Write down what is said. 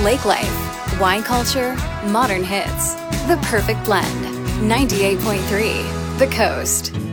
Lake life, wine culture, modern hits. The perfect blend. 98.3 The Coast.